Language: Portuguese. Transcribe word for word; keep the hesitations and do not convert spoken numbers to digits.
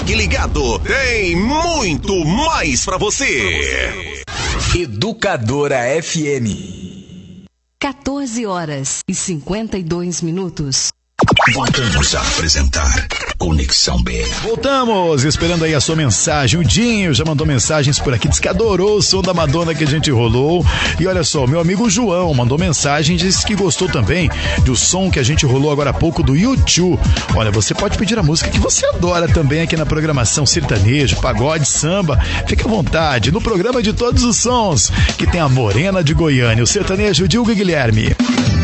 Fique ligado, tem muito mais pra você. Educadora F M. quatorze horas e cinquenta e dois minutos. Voltamos a apresentar Conexão B. Voltamos, esperando aí a sua mensagem. O Dinho já mandou mensagens por aqui, disse que adorou o som da Madonna que a gente rolou. E olha só, meu amigo João mandou mensagem, disse que gostou também do som que a gente rolou agora há pouco do YouTube. Olha, você pode pedir a música que você adora também aqui na programação sertanejo, pagode, samba. Fique à vontade, no programa de todos os sons, que tem a Morena de Goiânia, o sertanejo Dilga Guilherme.